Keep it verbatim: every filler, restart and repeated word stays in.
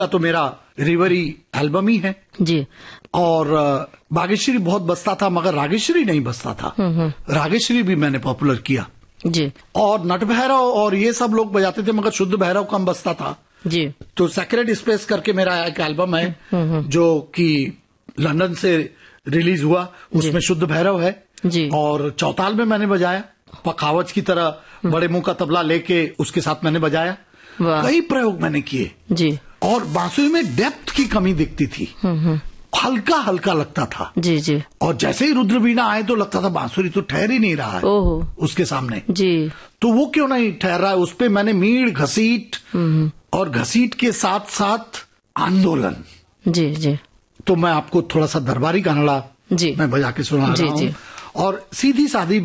तो मेरा रिवरी एल्बम ही है जी। और बागेश्वरी बहुत बजता था, मगर रागेश्वरी नहीं बजता था। रागेश्वरी भी मैंने पॉपुलर किया जी। और नट भैरव और ये सब लोग बजाते थे, मगर शुद्ध भैरव कम बजता था जी। तो सेक्रेड स्पेस करके मेरा एक एल्बम है जो कि लंदन से रिलीज हुआ, उसमें शुद्ध भैरव है जी। और चौताल में मैंने बजाया, पखावज की तरह बड़े मुंह का तबला लेके उसके साथ मैंने बजाया। कई प्रयोग मैंने किए जी। और बांसुरी में डेप्थ की कमी दिखती थी, हल्का हल्का लगता था जी जी। और जैसे ही रुद्रवीणा आए तो लगता था बांसुरी तो ठहर ही नहीं रहा है ओहो। उसके सामने जी। तो वो क्यों नहीं ठहर रहा है, उस पे मैंने मीड़ घसीट और घसीट के साथ साथ आंदोलन। जी जी। तो मैं आपको थोड़ा सा दरबारी कानड़ा जी मैं बजा के सुना रहा हूँ और सीधी सादी